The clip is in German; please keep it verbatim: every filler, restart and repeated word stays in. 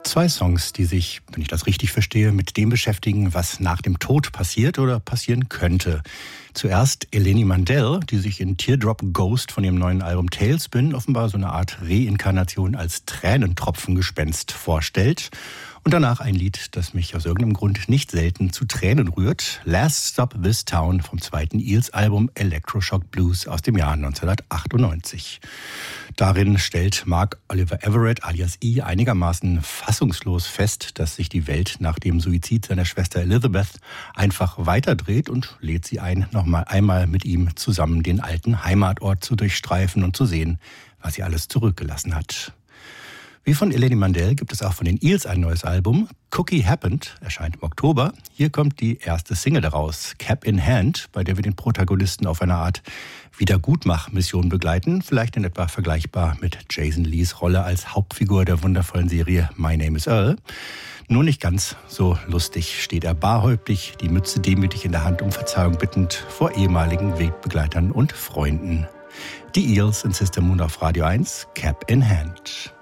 Zwei Songs, die sich, wenn ich das richtig verstehe, mit dem beschäftigen, was nach dem Tod passiert oder passieren könnte. Zuerst Eleni Mandel, die sich in Teardrop Ghost von ihrem neuen Album Tailspin offenbar so eine Art Reinkarnation als Tränentropfengespenst vorstellt. Und danach ein Lied, das mich aus irgendeinem Grund nicht selten zu Tränen rührt. Last Stop This Town vom zweiten Eels-Album Electroshock Blues aus dem Jahr neunzehnhundertachtundneunzig. Darin stellt Mark Oliver Everett alias E einigermaßen fassungslos fest, dass sich die Welt nach dem Suizid seiner Schwester Elizabeth einfach weiterdreht und lädt sie ein, noch mal einmal mit ihm zusammen den alten Heimatort zu durchstreifen und zu sehen, was sie alles zurückgelassen hat. Wie von Eleni Mandel gibt es auch von den Eels ein neues Album. Cookie Happened erscheint im Oktober. Hier kommt die erste Single daraus, Cap in Hand, bei der wir den Protagonisten auf einer Art Wiedergutmach-Mission begleiten. Vielleicht in etwa vergleichbar mit Jason Lees Rolle als Hauptfigur der wundervollen Serie My Name is Earl. Nur nicht ganz so lustig steht er barhäuptig, die Mütze demütig in der Hand, um Verzeihung bittend vor ehemaligen Wegbegleitern und Freunden. Die Eels in Sister Moon auf Radio eins, Cap in Hand.